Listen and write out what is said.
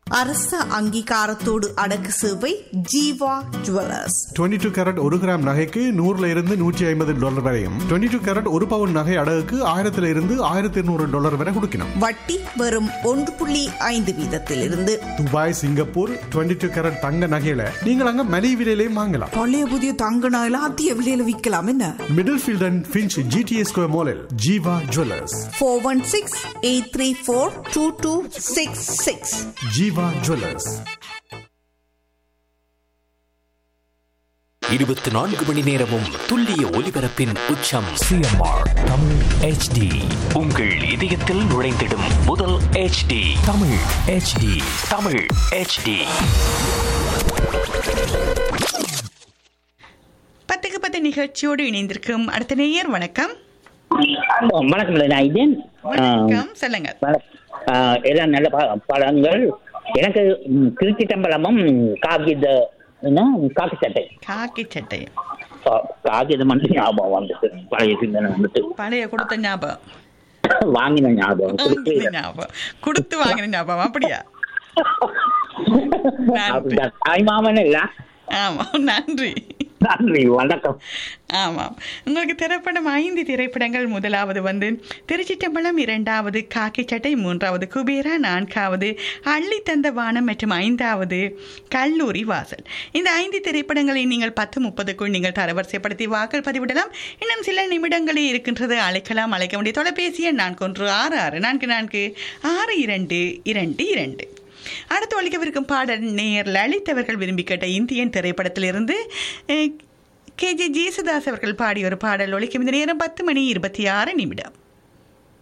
அரச அங்கீகாரத்தோடு அடக்கு சேவை ஜீவா ஜுவல்லர்ஸ். 22 கேரட் 1 கிராம் நகைக்கு $100 வரையும், 22 கேரட் 1 பவுன் நகை அடகுக்கு $1200 வரை கொடுக்கணும். வட்டி வெறும் 1.5% துபாய், சிங்கப்பூர் 22 கேரட் தங்க நகையில நீங்கள் அங்க மலிவு விலையிலையும் வாங்கலாம். பழைய புதிய தங்க நகையில அதிக விலையில விற்கலாம். என்ன middle field and Finch GTA square மாலில் ஜீவா ஜுவல்லர்ஸ். 416-834-2266. ஜீவா ஜுவல்லர்ஸ். 24 மணி நேரமும் துல்லிய ஒலிபரப்பின் உச்சம் CMR தமிழ் HD. உங்கள் இதயத்தில் நுழைந்திடும் முதல் HD Tamil HD. Tamil HD. 10க்கு 10 நிகழ்ச்சியோடு இணைந்திருக்கும் அடுத்த நேயர். வணக்கம். வணக்கம். நான் இதேன். வணக்கம், சொல்லுங்க. எல்லாம் நல்ல படங்கள். எனக்கு திருச்சி தம்பலமும் காக்கி சட்டை காகித மட்டும் ஞாபகம் வந்துட்டு, பழைய சிந்தனை வந்துட்டு, பழைய கொடுத்த ஞாபகம், வாங்கின ஞாபகம், கொடுத்து வாங்கின ஞாபகம். அப்படியா? தாய்மாமன் இல்ல. ஆமா, நன்றி நன்றி, வணக்கம். ஆமாம், உங்களுக்கு திரைப்படம் 5 திரைப்படங்கள். முதலாவது திருச்சிட்டம்பலம், 2வது காக்கி சட்டை, 3வது குபேரா, 4வது அள்ளி தந்த வானம் மற்றும் 5வது கல்லூரி வாசல். இந்த 5 திரைப்படங்களை நீங்கள் 10:30க்குள் நீங்கள் தரவரிசைப்படுத்தி வாக்கள் பதிவிடலாம். இன்னும் சில நிமிடங்களே இருக்கின்றது. அழைக்கலாம். அழைக்க வேண்டிய தொலைபேசி எண் 4166442222. அடுத்து ஒழிக்கவிருக்கும் பாடல் நேயர் லலித் அவர்கள் விரும்பி கேட்ட இந்தியன் திரைப்படத்திலிருந்து KJ ஜேசுதாஸ் அவர்கள் பாடிய ஒரு பாடல் ஒழிக்கும். இந்த நேரம் 10:26.